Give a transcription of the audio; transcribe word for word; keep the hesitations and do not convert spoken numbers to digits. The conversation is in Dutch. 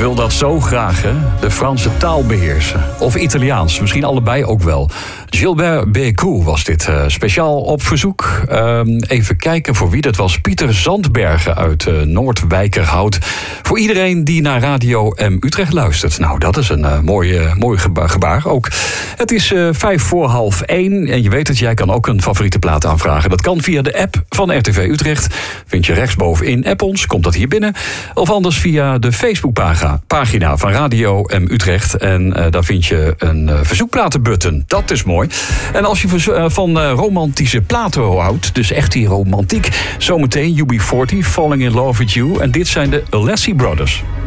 wil dat zo graag, hè? De Franse taal beheersen. Of Italiaans, misschien allebei ook wel. Gilbert Bécaud was dit, uh, speciaal op verzoek. Uh, even kijken voor wie dat was. Pieter Zandbergen uit uh, Noordwijkerhout. Voor iedereen die naar Radio M Utrecht luistert. Nou, dat is een uh, mooi, uh, mooi geba- gebaar ook. Het is uh, vijf voor half één. En je weet het, jij kan ook een favoriete plaat aanvragen. Dat kan via de app van R T V Utrecht. Vind je rechtsbovenin App ons, komt dat hier binnen. Of anders via de Facebookpagina van Radio M Utrecht. En uh, daar vind je een uh, verzoekplatenbutton. Dat is mooi. En als je uh, van uh, romantische platen houdt, dus echt die romantiek, zometeen U B veertig, Falling in Love with You. En dit zijn de Alessi Brothers.